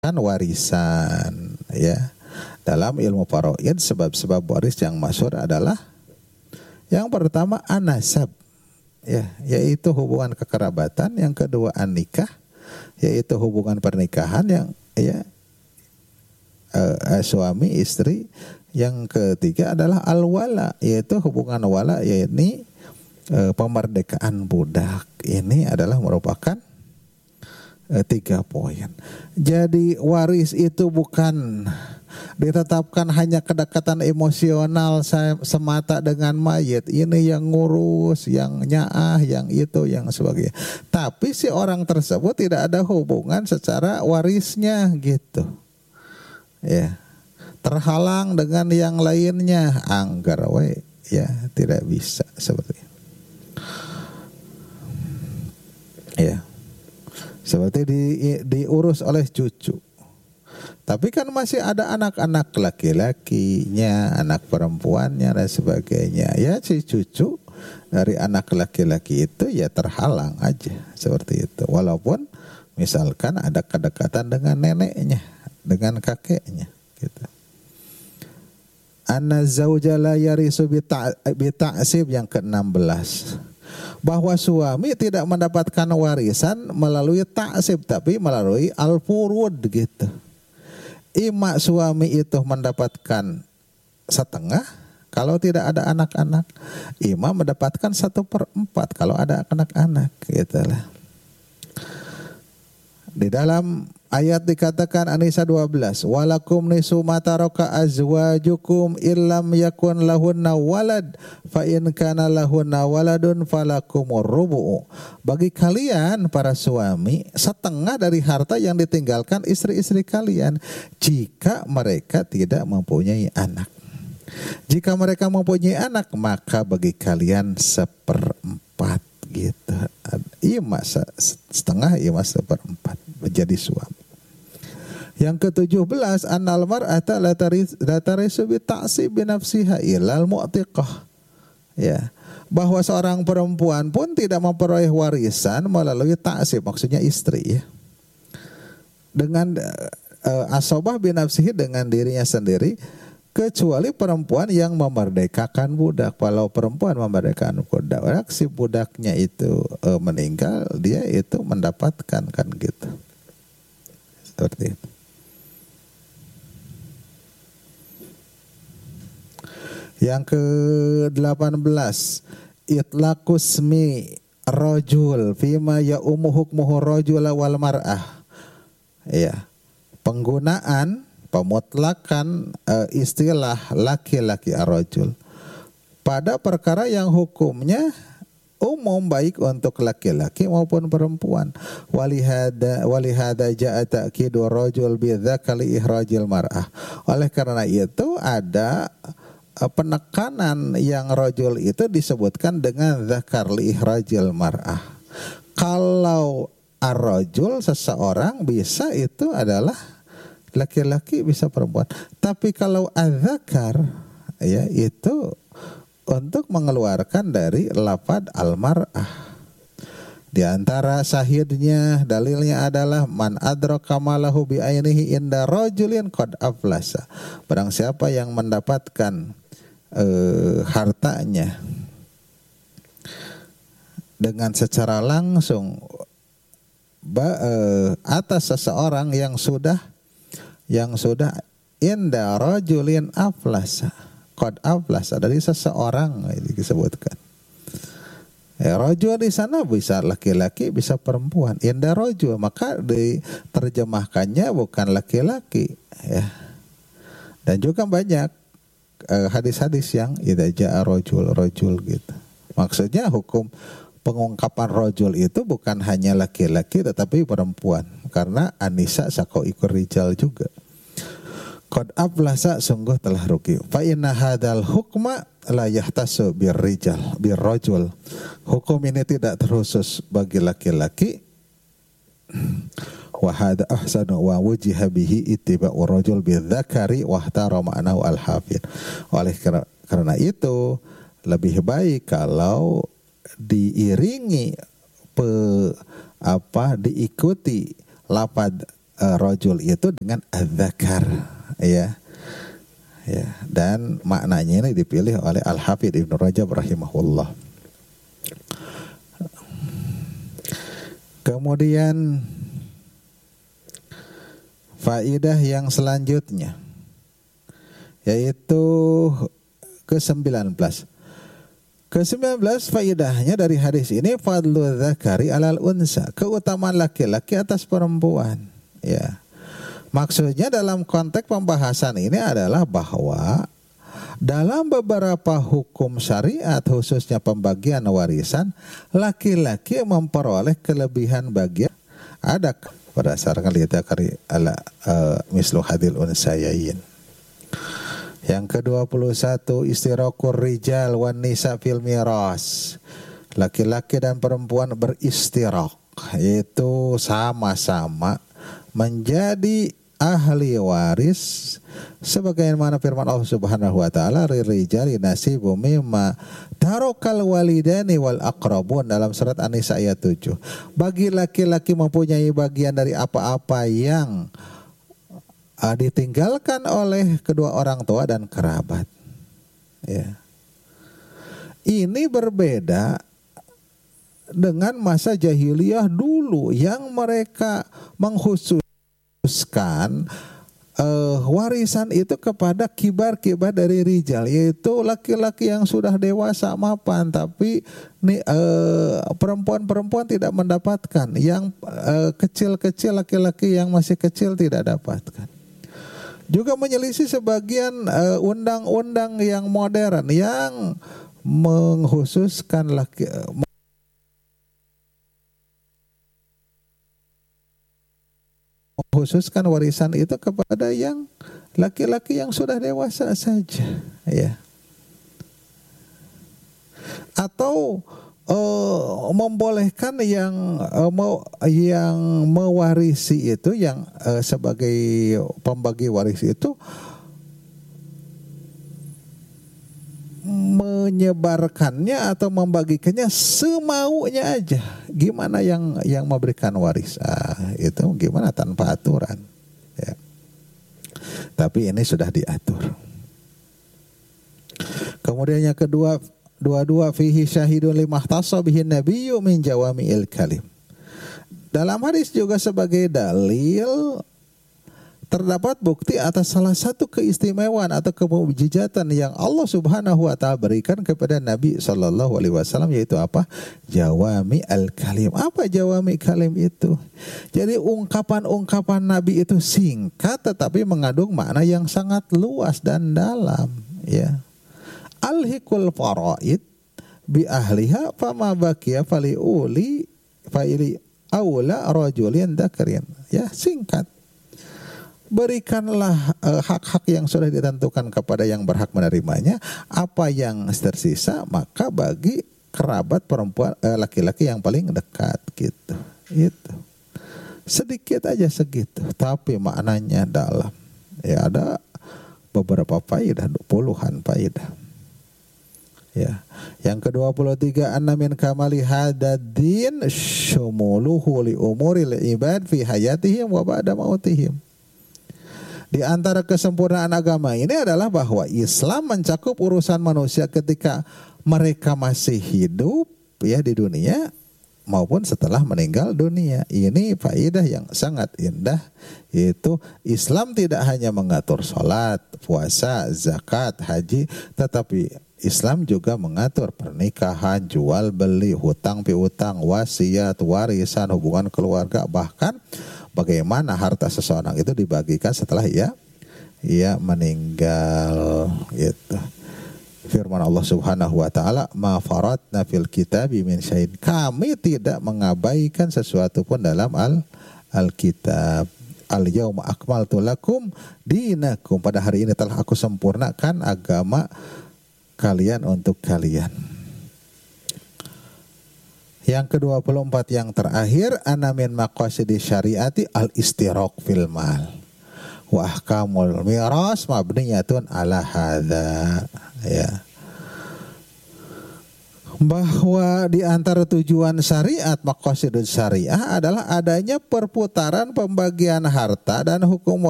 kan warisan ya. Dalam ilmu faraid sebab-sebab waris yang masyhur adalah yang pertama an-nasab ya, yaitu hubungan kekerabatan, yang kedua an-nikah yaitu hubungan pernikahan yang ya suami istri, yang ketiga adalah al-wala yaitu hubungan wala, yaitu pemerdekaan budak. Ini adalah merupakan 3 poin. Jadi waris itu bukan ditetapkan hanya kedekatan emosional semata dengan mayit. Ini yang ngurus, yang nyaah, yang itu, yang sebagainya. Tapi si orang tersebut tidak ada hubungan secara warisnya gitu. Ya. Terhalang dengan yang lainnya, anggar we ya, tidak bisa seperti itu. Ya. Seperti diurus oleh cucu. Tapi kan masih ada anak-anak laki-lakinya, anak perempuannya dan sebagainya. Ya si cucu dari anak laki-laki itu ya terhalang aja seperti itu. Walaupun misalkan ada kedekatan dengan neneknya, dengan kakeknya gitu. Anna zauja la yarisu bita'sib yang ke-16. Bahwa suami tidak mendapatkan warisan melalui ta'sib, tapi melalui al-furud gitu. Ima suami itu mendapatkan setengah kalau tidak ada anak-anak, ima mendapatkan 1/4 kalau ada anak-anak gitu lah. Di dalam ayat dikatakan An-Nisa 12, walakum nisu ma taraka azwajukum illam yakun lahunna walad fa in kana lahunna waladun falakumur rubu'. Bagi kalian para suami, setengah dari harta yang ditinggalkan istri-istri kalian jika mereka tidak mempunyai anak. Jika mereka mempunyai anak, maka bagi kalian 1/4 gitu. Ima setengah, ima 1/4 menjadi suami. Yang ke-17, annal mar'ata la tarisu bi ta'sib bi nafsiha ilal mu'tiqah. Ya, bahwa seorang perempuan pun tidak memperoleh warisan melalui ta'sib, maksudnya istri ya. Dengan asobah bi nafsihi, dengan dirinya sendiri, kecuali perempuan yang memerdekakan budak. Kalau perempuan memerdekakan budak, si budaknya itu meninggal, dia itu mendapatkan kan gitu. Seperti itu. Yang ke-18, itlaqusmi rajul fima ya'umu hukmuhu rajula wal mar'ah. Ya. Penggunaan pemutlakan istilah laki-laki ar-rajul pada perkara yang hukumnya umum baik untuk laki-laki maupun perempuan. Walihada ja'a ta'kidu rajul bi dzakali ihrajil mar'ah. Oleh karena itu ada penekanan yang rajul itu disebutkan dengan dzakar li ihrajil mar'ah. Kalau ar-rajul seseorang bisa itu adalah laki-laki, bisa perempuan. Tapi kalau adzakar ya itu untuk mengeluarkan dari lafad al-mar'ah. Di antara syahidnya, dalilnya adalah man adraka malahu bi ainihi inda rajulin qad aflasa. Barang siapa yang mendapatkan hartanya dengan secara langsung atas seseorang yang sudah inda rajulin aflasa, qad aflasa, dari seseorang disebutkan. Rajul di sana bisa laki-laki, bisa perempuan. Inda rajul, maka diterjemahkannya bukan laki-laki ya. Dan juga banyak hadis-hadis yang idza jaa rajul gitu. Maksudnya hukum pengungkapan rajul itu bukan hanya laki-laki tetapi perempuan, karena An-Nisa sako ikur rijal juga. Qad aflasa, sungguh telah rugi. Fa inna hadzal hukma la yahtasu birrajul. Hukum ini tidak terkhusus bagi laki-laki. Wa hadza ahsanu wa wujiha bihi ittiba'u rajul bidzakari wa ihtara ma'nahu al-hafidh. Oleh karena itu lebih baik kalau diiringi diikuti lafaz rajul itu dengan adzakar, ya. Ya, dan maknanya ini dipilih oleh Al-Hafidz Ibnu Rajab rahimahullah. Kemudian faidah yang selanjutnya yaitu ke-19. Ke-19 faidahnya dari hadis ini fadlu dzakari alal unsa, keutamaan laki-laki atas perempuan. Ya. Maksudnya dalam konteks pembahasan ini adalah bahwa dalam beberapa hukum syariat khususnya pembagian warisan, laki-laki memperoleh kelebihan bagian ada berdasarkan lidzakari ala mislu hadil unsayain. Yang ke-21 istirakur rijal wan nisa fil miras. Laki-laki dan perempuan beristirak, yaitu sama-sama menjadi ahli waris sebagaimana firman Allah Subhanahu wa taala rijali nasibu mimma tarakal walidani wal aqrabun dalam surat An-Nisa ayat 7. Bagi laki-laki mempunyai bagian dari apa-apa yang ditinggalkan oleh kedua orang tua dan kerabat. Ya. Ini berbeda dengan masa jahiliyah dulu yang mereka mengkhususkan warisan itu kepada kibar-kibar dari rijal, yaitu laki-laki yang sudah dewasa mapan, tapi perempuan-perempuan tidak mendapatkan, yang kecil-kecil laki-laki yang masih kecil tidak dapatkan. Juga menyelisih sebagian undang-undang yang modern yang mengkhususkan mengkhususkan warisan itu kepada yang laki-laki yang sudah dewasa saja, ya. Atau membolehkan yang mewarisi itu, yang sebagai pembagi waris itu menyebarkannya atau membagikannya semaunya aja. Gimana yang memberikan waris? Itu gimana tanpa aturan, ya. Tapi ini sudah diatur. Kemudian yang kedua, 22 fihi syahidun limahtasa bihin nabiyyu min jawami'il kalim. Dalam hadis juga sebagai dalil terdapat bukti atas salah satu keistimewaan atau kemukjizatan yang Allah Subhanahu wa taala berikan kepada Nabi sallallahu alaihi wasallam, yaitu apa? Jawami'il kalim. Apa jawami' kalim itu? Jadi ungkapan-ungkapan Nabi itu singkat tetapi mengandung makna yang sangat luas dan dalam, ya. Alhiqul faraid bi ahliha fama baqiya fali aula rajulin dzakarin. Ya, singkat. Berikanlah hak-hak yang sudah ditentukan kepada yang berhak menerimanya. Apa yang tersisa maka bagi kerabat perempuan laki-laki yang paling dekat, gitu. Itu. Sedikit aja segitu, tapi maknanya dalam. Ya, ada beberapa faedah, puluhan faedah. Ya. Yang ke-23 anna min kamali hadaddin syumuluhu li umuril ibad fi hayatihim wa ba'da mautihim. Di antara kesempurnaan agama ini adalah bahwa Islam mencakup urusan manusia ketika mereka masih hidup, ya, di dunia maupun setelah meninggal dunia. Ini faedah yang sangat indah, yaitu Islam tidak hanya mengatur salat, puasa, zakat, haji, tetapi Islam juga mengatur pernikahan, jual beli, hutang piutang, wasiat, warisan, hubungan keluarga, bahkan bagaimana harta seseorang itu dibagikan setelah ia meninggal, gitu. Firman Allah Subhanahu wa taala, "Ma faratna fil kitabi min syai'in." Kami tidak mengabaikan sesuatu pun dalam Alkitab. Al-yauma akmaltu lakum dinakum. Pada hari ini telah aku sempurnakan agama kalian untuk kalian. Yang ke-24 yang terakhir, ana min maqasidi syariati al-istiraq fil mal wa ahkamul miras mabniyatun ala hadza, ya. bahwa di antara tujuan syariat maqasidus syariah adalah adanya perputaran pembagian harta dan hukum